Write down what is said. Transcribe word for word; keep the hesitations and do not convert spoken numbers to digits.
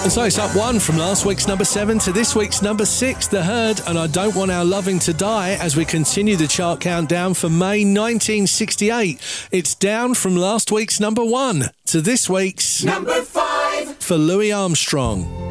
So it's up one from last week's number seven to this week's number six, The Herd, and I Don't Want Our Loving to Die, as we continue the chart countdown for May nineteen sixty-eight. It's down from last week's number one to this week's number five for Louis Armstrong.